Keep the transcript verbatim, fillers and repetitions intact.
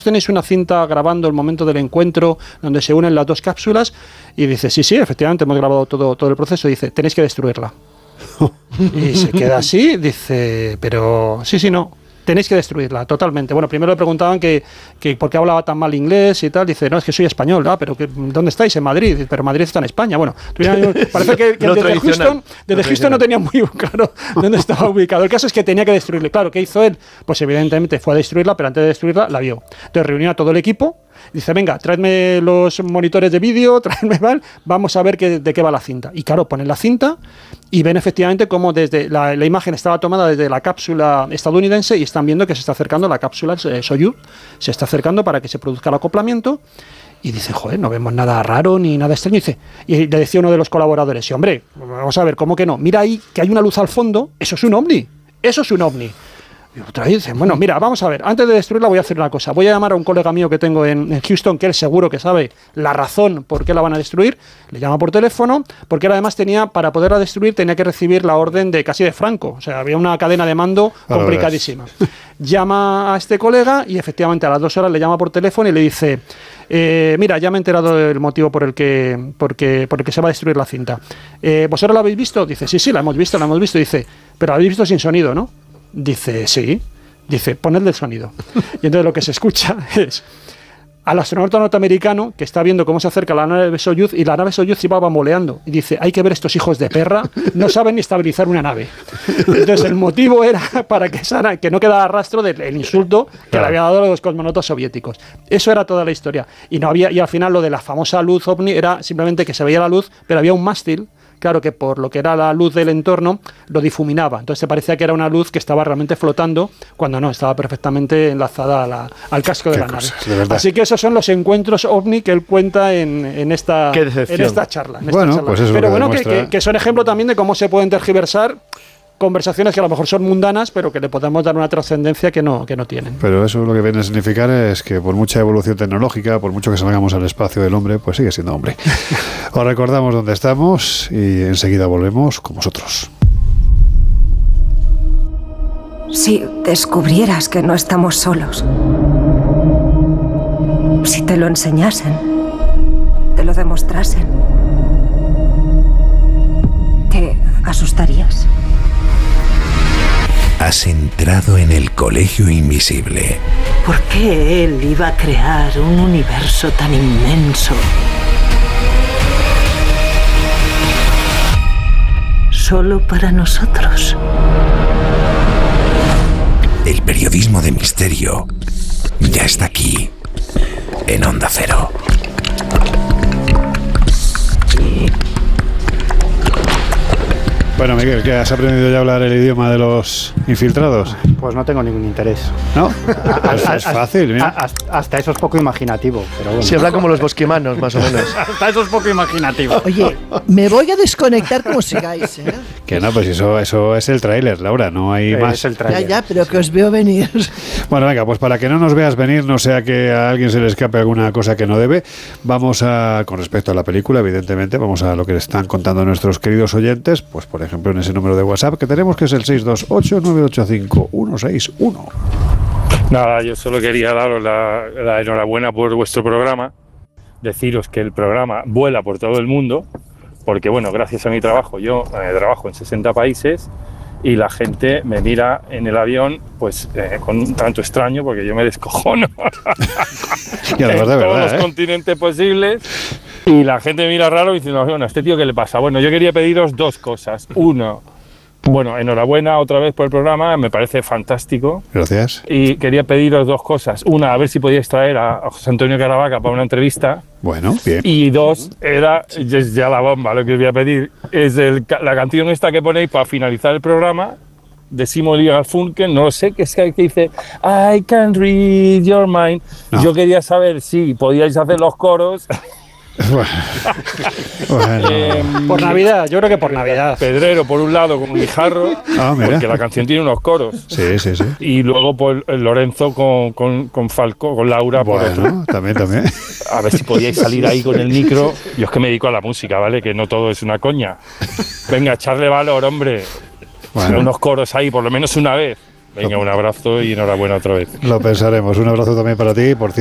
tenéis una cinta grabando el momento del encuentro donde se unen las dos cápsulas, y dice, sí, sí, efectivamente hemos grabado todo, todo el proceso, y dice, tenéis que destruirla. Y se queda así, dice, pero sí, sí, no, tenéis que destruirla, totalmente. Bueno, primero le preguntaban que, que por qué hablaba tan mal inglés y tal, dice, no, es que soy español, ah, pero que, ¿dónde estáis? En Madrid. Dice, pero Madrid está en España. Bueno, parece que, que desde Houston, desde Houston no tenía muy claro dónde estaba ubicado. El caso es que tenía que destruirle. Claro, ¿qué hizo él? Pues evidentemente fue a destruirla, pero antes de destruirla la vio. Entonces reunió a todo el equipo. Dice, venga, traedme los monitores de vídeo, traedme mal, vamos a ver qué, de qué va la cinta. Y claro, ponen la cinta y ven efectivamente cómo desde la, la imagen estaba tomada desde la cápsula estadounidense, y están viendo que se está acercando la cápsula eh, Soyuz, se está acercando para que se produzca el acoplamiento. Y dice, joder, no vemos nada raro ni nada extraño. Y, dice, y le decía uno de los colaboradores, sí, hombre, vamos a ver, ¿cómo que no? Mira ahí que hay una luz al fondo, eso es un ovni, eso es un ovni. Y otra vez dicen, bueno, mira, vamos a ver, antes de destruirla voy a hacer una cosa. Voy a llamar a un colega mío que tengo en, en Houston, que él seguro que sabe la razón por qué la van a destruir. Le llama por teléfono, porque él además tenía, para poderla destruir, tenía que recibir la orden de casi de Franco. O sea, había una cadena de mando complicadísima. Llama a este colega y efectivamente a las dos horas le llama por teléfono y le dice, eh, mira, ya me he enterado del motivo por el que, por que, por el que se va a destruir la cinta. Eh, ¿Vosotros la habéis visto? Dice, sí, sí, la hemos visto, la hemos visto. Dice, pero la habéis visto sin sonido, ¿no? Dice, sí. Dice, ponedle el sonido. Y entonces lo que se escucha es al astronauta norteamericano que está viendo cómo se acerca la nave Soyuz, y la nave Soyuz iba bamboleando. Y dice, hay que ver estos hijos de perra, no saben ni estabilizar una nave. Entonces el motivo era para que, Sara, que no quedara rastro del insulto que claro. le había dado a los cosmonautas soviéticos. Eso era toda la historia. Y, no había, y al final lo de la famosa luz ovni era simplemente que se veía la luz, pero había un mástil, claro, que por lo que era la luz del entorno lo difuminaba. Entonces se parecía que era una luz que estaba realmente flotando, cuando no, estaba perfectamente enlazada a la, al casco de la nave. De Así que esos son los encuentros ovni que él cuenta en, en, esta, en esta charla. En esta bueno, charla. Pues eso pero que bueno, demuestra... que, que, que son ejemplo también de cómo se pueden tergiversar conversaciones que a lo mejor son mundanas, pero que le podemos dar una trascendencia que no, que no tienen. Pero eso lo que viene a significar es que por mucha evolución tecnológica, por mucho que salgamos al espacio del hombre, pues sigue siendo hombre. Os recordamos dónde estamos y enseguida volvemos con vosotros. Si descubrieras que no estamos solos, si te lo enseñasen, te lo demostrasen, ¿te asustarías? Has entrado en el Colegio Invisible. ¿Por qué él iba a crear un universo tan inmenso solo para nosotros? El periodismo de misterio ya está aquí, en Onda Cero. Bueno, Miguel, ¿qué has aprendido ya a hablar el idioma de los infiltrados? Pues no tengo ningún interés. ¿No? Pues es fácil, mira. Hasta, hasta eso es poco imaginativo, pero bueno. Si habla como los bosquimanos, más o menos. Hasta eso es poco imaginativo. Oye, me voy a desconectar como sigáis, ¿eh? Que no, pues eso, eso es el tráiler, Laura, no hay Eh, más. Es el tráiler. Ya, ya, pero que os veo venir. Bueno, venga, pues para que no nos veas venir, no sea que a alguien se le escape alguna cosa que no debe, vamos a, con respecto a la película, evidentemente, vamos a lo que le están contando nuestros queridos oyentes, pues por ejemplo en ese número de WhatsApp que tenemos, que es el seis dos ocho nueve ocho cinco uno seis uno. Nada, yo solo quería daros la, la enhorabuena por vuestro programa, deciros que el programa vuela por todo el mundo, porque bueno, gracias a mi trabajo, yo eh, trabajo en sesenta países y la gente me mira en el avión pues eh, con un tanto extraño, porque yo me descojono y en de todos verdad, los ¿eh? continentes posibles, y la gente me mira raro diciendo, bueno, ¿a este tío qué le pasa? Bueno, yo quería pediros dos cosas. Uno, bueno, enhorabuena otra vez por el programa, me parece fantástico. Gracias. Y quería pediros dos cosas. Una, a ver si podíais traer a José Antonio Caravaca para una entrevista. Bueno, bien. Y dos, era, es ya la bomba, lo que os voy a pedir, es el, la canción esta que ponéis para finalizar el programa, de Simon y Garfunkel, no lo sé, que es que dice I can read your mind. No. Yo quería saber si podíais hacer los coros. Bueno, bueno. Eh, por Navidad, yo creo que por Navidad. Pedrero por un lado con un guijarro, ah, porque la canción tiene unos coros. Sí, sí, sí. Y luego por Lorenzo con, con, con Falco, con Laura por bueno, otro. También, también. A ver si podíais salir ahí con el micro. Yo es que me dedico a la música, ¿vale? Que no todo es una coña. Venga, echarle valor, hombre. Bueno. Unos coros ahí, por lo menos una vez. Venga, un abrazo y enhorabuena otra vez. Lo pensaremos. Un abrazo también para ti. Por